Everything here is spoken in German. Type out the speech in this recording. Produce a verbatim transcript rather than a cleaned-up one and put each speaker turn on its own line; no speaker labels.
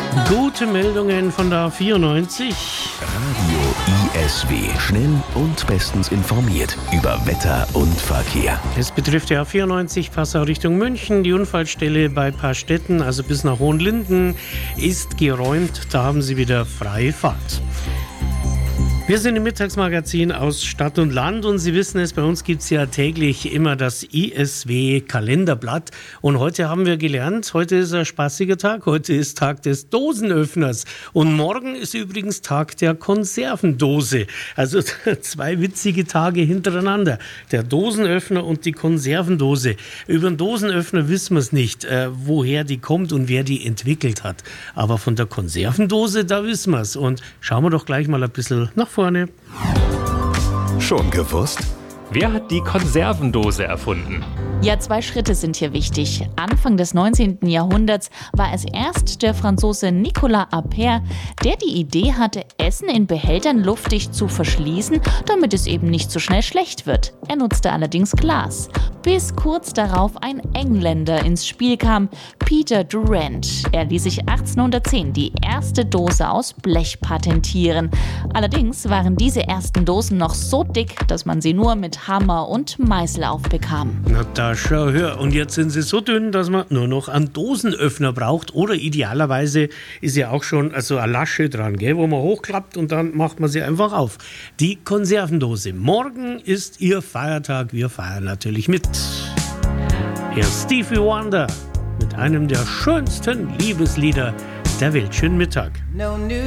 Gute Meldungen von der vierundneunzig.
Radio I S W. Schnell und bestens informiert über Wetter und Verkehr.
Es betrifft ja vierundneunzig, Passau Richtung München. Die Unfallstelle bei Paarstetten, also bis nach Hohenlinden, ist geräumt. Da haben Sie wieder freie Fahrt. Wir sind im Mittagsmagazin aus Stadt und Land und Sie wissen es, bei uns gibt es ja täglich immer das I S W-Kalenderblatt. Und heute haben wir gelernt, heute ist ein spaßiger Tag, heute ist Tag des Dosenöffners. Und morgen ist übrigens Tag der Konservendose. Also zwei witzige Tage hintereinander. Der Dosenöffner und die Konservendose. Über den Dosenöffner wissen wir es nicht, äh, woher die kommt und wer die entwickelt hat. Aber von der Konservendose, da wissen wir es. Und schauen wir doch gleich mal ein bisschen nach vorne. Vorne.
Schon gewusst?
Wer hat die Konservendose erfunden?
Ja, zwei Schritte sind hier wichtig. Anfang des neunzehnten Jahrhunderts war es erst der Franzose Nicolas Appert, der die Idee hatte, Essen in Behältern luftdicht zu verschließen, damit es eben nicht so schnell schlecht wird. Er nutzte allerdings Glas. Bis kurz darauf ein Engländer ins Spiel kam, Peter Durrant. Er ließ sich achtzehnhundertzehn die erste Dose aus Blech patentieren. Allerdings waren diese ersten Dosen noch so dick, dass man sie nur mit Hammer und Meißel aufbekam.
Na da schau her, und jetzt sind sie so dünn, dass man nur noch einen Dosenöffner braucht oder idealerweise ist ja auch schon also eine Lasche dran, gell, wo man hochklappt und dann macht man sie einfach auf. Die Konservendose. Morgen ist ihr Feiertag, wir feiern natürlich mit. Hier Stevie Wonder mit einem der schönsten Liebeslieder der Welt. Schönen Mittag.
No new